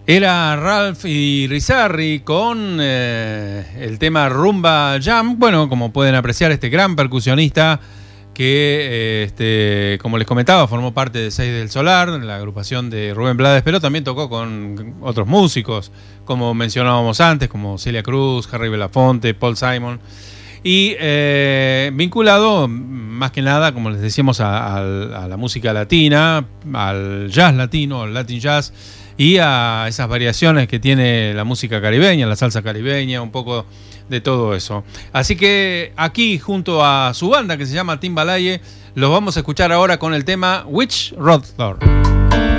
Era Ralph Irizarry con el tema Rumba Jam. Bueno, como pueden apreciar, este gran percusionista que, como les comentaba, formó parte de Seis del Solar, la agrupación de Rubén Blades, pero también tocó con otros músicos, como mencionábamos antes, como Celia Cruz, Harry Belafonte, Paul Simon. Y vinculado más que nada, como les decíamos, a la música latina, al jazz latino, al Latin jazz, y a esas variaciones que tiene la música caribeña, la salsa caribeña, un poco de todo eso. Así que aquí, junto a su banda que se llama Timbalaye, los vamos a escuchar ahora con el tema Witch Road Lord.